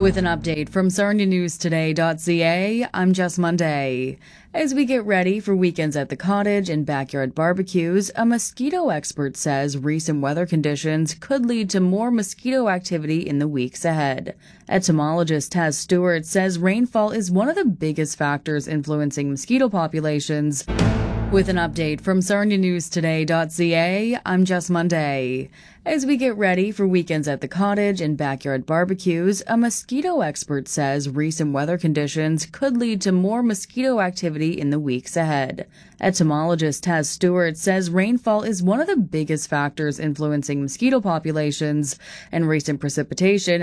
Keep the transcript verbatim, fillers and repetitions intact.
With an update from Sarnia News Today dot C A, I'm Jess Monday. As we get ready for weekends at the cottage and backyard barbecues, a mosquito expert says recent weather conditions could lead to more mosquito activity in the weeks ahead. Entomologist Taz Stewart says rainfall is one of the biggest factors influencing mosquito populations. With an update from Sarnia News Today dot C A, I'm Jess Monday. As we get ready for weekends at the cottage and backyard barbecues, a mosquito expert says recent weather conditions could lead to more mosquito activity in the weeks ahead. Entomologist Taz Stewart says rainfall is one of the biggest factors influencing mosquito populations, and recent precipitation